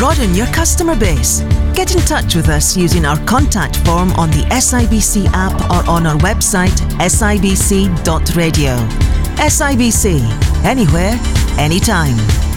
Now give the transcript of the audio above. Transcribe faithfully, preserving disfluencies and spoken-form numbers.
broaden your customer base. Get in touch with us using our contact form on the S I B C app or on our website s i b c dot radio. S I B C, anywhere, anytime.